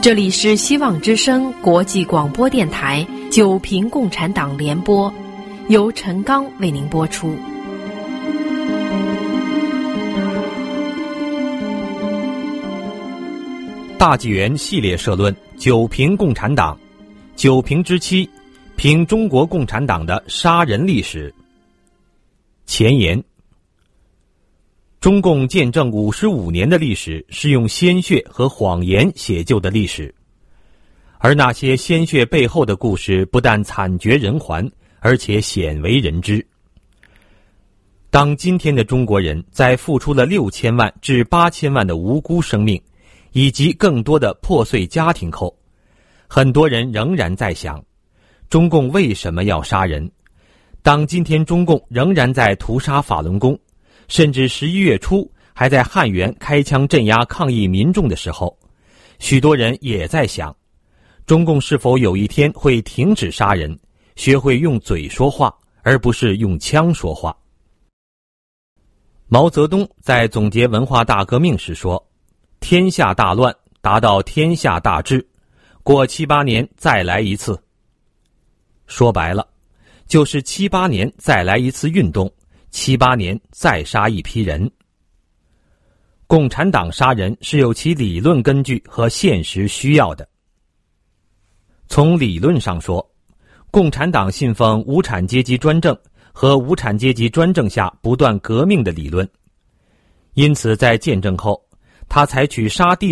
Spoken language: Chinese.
这里是希望之声国际广播电台九平共产党联播，由陈刚为您播出。 大纪元系列社论：九平共产党，九平之七，评中国共产党的杀人历史。前言：中共建政55年的历史是用鲜血和谎言写就的历史，而那些鲜血背后的故事不但惨绝人寰，而且鲜为人知。当今天的中国人在付出了6000万至8000万的无辜生命，以及更多的破碎家庭后，很多人仍然在想，中共为什么要杀人？当今天中共仍然在屠杀法轮功，甚至11月初还在汉源开枪镇压抗议民众的时候，许多人也在想，中共是否有一天会停止杀人，学会用嘴说话，而不是用枪说话。毛泽东在总结文化大革命时说，天下大乱，达到天下大治，过7、8年再来一次。说白了，就是7、8年再来一次运动，7、8年再杀一批人。共产党杀人是有其理论根据和现实需要的。从理论上说，共产党信奉无产阶级专政和无产阶级专政下不断革命的理论，因此在建政后，他采取杀地